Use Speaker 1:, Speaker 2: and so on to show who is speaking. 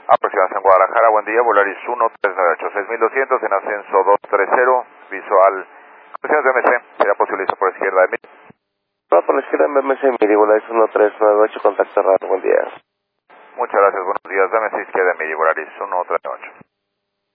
Speaker 1: Aproximación Guadalajara, buen día, Volaris 1398, 6200 en ascenso 230, visual, condiciones de MC, será posible irse por la izquierda de mí.
Speaker 2: Va por la izquierda en BMC Midi, Volaris 1398, contacto raro, buen día.
Speaker 1: Muchas gracias, buenos días, BMC izquierda de mí, Volaris 1398.